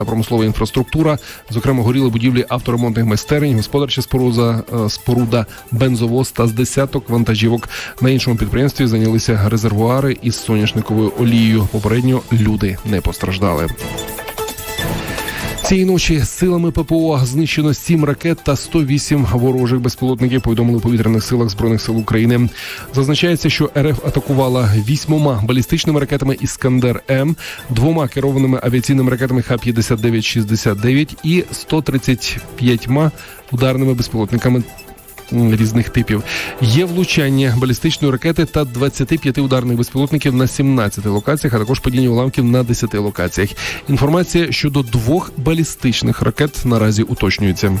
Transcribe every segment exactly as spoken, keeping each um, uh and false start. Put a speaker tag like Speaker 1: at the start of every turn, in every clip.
Speaker 1: промислова інфраструктура, зокрема горіли будівлі авторемонтних майстерень, господарча споруда, споруда, бензовоз та з десяток вантажівок. На іншому підприємстві зайнялися резервуари із соняшниковою олією. Попередньо люди не постраждали. Цієї ночі силами ППО знищено сім ракет та сто вісім ворожих безпілотників, повідомили у повітряних силах Збройних сил України. Зазначається, що РФ атакувала вісьмома балістичними ракетами «Іскандер-М», двома керованими авіаційними ракетами Х п'ятдесят дев'ять шістдесят дев'ять і сто тридцять п'ятьма ударними безпілотниками різних типів. Є влучання балістичної ракети та двадцяти п'яти ударних безпілотників на сімнадцяти локаціях, а також падіння уламків на десяти локаціях. Інформація щодо двох балістичних ракет наразі уточнюється.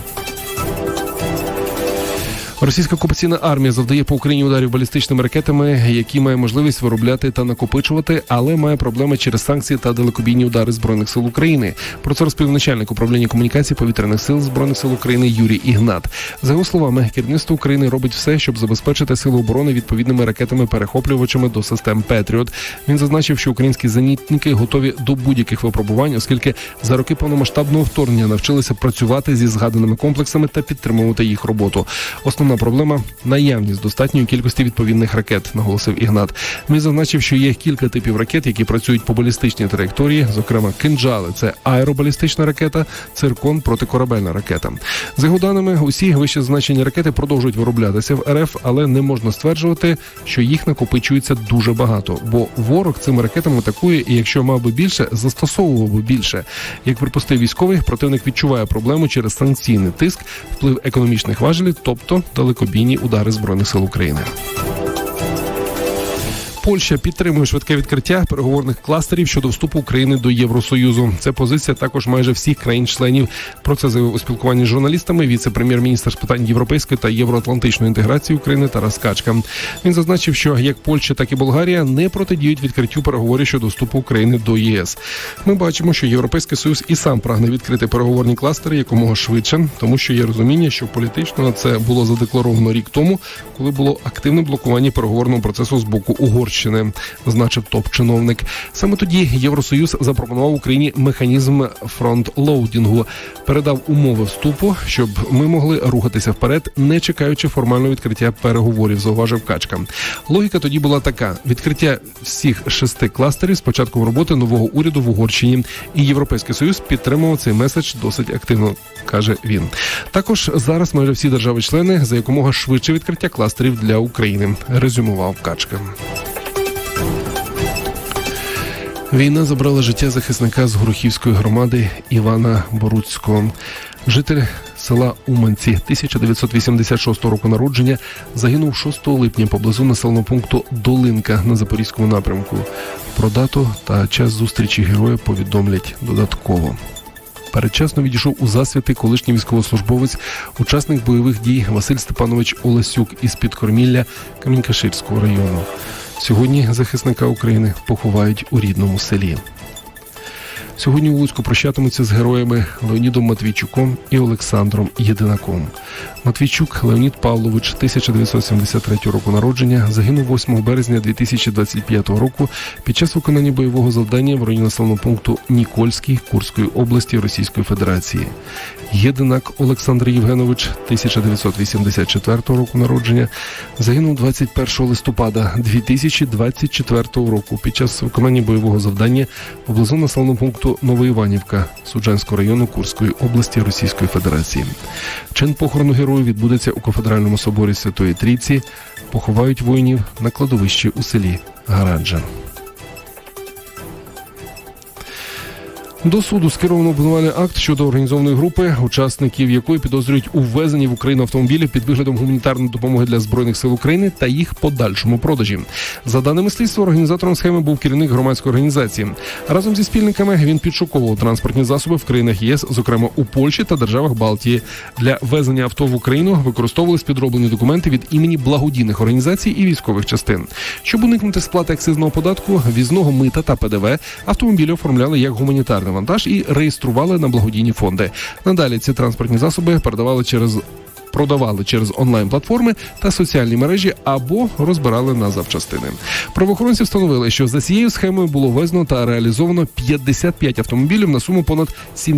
Speaker 1: Російська окупаційна армія завдає по Україні ударів балістичними ракетами, які має можливість виробляти та накопичувати, але має проблеми через санкції та далекобійні удари Збройних сил України. Про це розповів начальник управління комунікацій повітряних сил Збройних сил України Юрій Ігнат. За його словами, керівництво України робить все, щоб забезпечити сили оборони відповідними ракетами-перехоплювачами до систем «Петріот». Він зазначив, що українські зенітники готові до будь-яких випробувань, оскільки за роки повномасштабного вторгнення навчилися працювати зі згаданими комплексами та підтримувати їх роботу. Основна проблема – наявність достатньої кількості відповідних ракет, наголосив Ігнат. Він зазначив, що є кілька типів ракет, які працюють по балістичній траєкторії, зокрема «Кинджали» – це аеробалістична ракета, «Циркон» – протикорабельна ракета. За його даними, усі вище зазначені ракети продовжують вироблятися в РФ, але не можна стверджувати, що їх накопичується дуже багато, бо ворог цими ракетами атакує і якщо мав би більше, застосовував би більше. Як припустив військовий, противник відчуває проблему через санкційний тиск, вплив економічних важелів, тобто далекобійні удари Збройних сил України. Польща підтримує швидке відкриття переговорних кластерів щодо вступу України до Євросоюзу. Це позиція також майже всіх країн-членів. Про це заявив у спілкуванні з журналістами віце-прем'єр-міністр з питань європейської та євроатлантичної інтеграції України Тарас Качка. Він зазначив, що як Польща, так і Болгарія не протидіють відкриттю переговорів щодо вступу України до ЄС. Ми бачимо, що Європейський Союз і сам прагне відкрити переговорні кластери якомога швидше, тому що є розуміння, що політично це було задекларовано рік тому, коли було активне блокування переговорного процесу з боку Угорщини. Значив топ-чиновник. Саме тоді Євросоюз запропонував Україні механізм фронт-лоудінгу, передав умови вступу, щоб ми могли рухатися вперед, не чекаючи формального відкриття переговорів, зауважив Качка. Логіка тоді була така: відкриття всіх шести кластерів з початком роботи нового уряду в Угорщині. І Європейський Союз підтримував цей меседж досить активно, каже він. Також зараз майже всі держави-члени за якомога швидше відкриття кластерів для України, резюмував Качка. Війна забрала життя захисника з Горохівської громади Івана Боруцького. Житель села Уманці, тисяча дев'ятсот вісімдесят шостого року народження, загинув шостого липня поблизу населеного пункту Долинка на Запорізькому напрямку. Про дату та час зустрічі героя повідомлять додатково. Передчасно відійшов у засвіти колишній військовослужбовець, учасник бойових дій Василь Степанович Олесюк із Підкормілля Камінь-Каширського району. Сьогодні захисника України поховають у рідному селі. Сьогодні у Луцьку прощатимуться з героями Леонідом Матвійчуком і Олександром Єдинаком. Матвійчук Леонід Павлович, тисяча дев'ятсот сімдесят третього року народження, загинув восьмого березня дві тисячі двадцять п'ятого року під час виконання бойового завдання в районі населеного пункту Нікольський Курської області Російської Федерації. Єдинак Олександр Євгенович, тисяча дев'ятсот вісімдесят четвертого року народження, загинув двадцять першого листопада дві тисячі двадцять четвертого року під час виконання бойового завдання поблизу населеного пункту Новоіванівка Суджанського району Курської області Російської Федерації. Чин похорону герою відбудеться у Кафедральному соборі Святої Трійці. Поховають воїнів на кладовищі у селі Гараджа. До суду скеровано обвинувальний акт щодо організованої групи, учасників якої підозрюють у ввезенні в Україну автомобілів під виглядом гуманітарної допомоги для Збройних сил України та їх подальшому продажі. За даними слідства, організатором схеми був керівник громадської організації. Разом зі спільниками він підшуковував транспортні засоби в країнах ЄС, зокрема у Польщі та державах Балтії. Для ввезення авто в Україну використовувались підроблені документи від імені благодійних організацій і військових частин. Щоб уникнути сплати акцизного податку, ввізного мита та ПДВ, автомобілі оформляли як гуманітарний вантаж і реєстрували на благодійні фонди. Надалі ці транспортні засоби передавали через продавали через онлайн-платформи та соціальні мережі або розбирали на запчастини. Правоохоронці встановили, що за цією схемою було ввезено та реалізовано п'ятдесят п'ять автомобілів на суму понад сім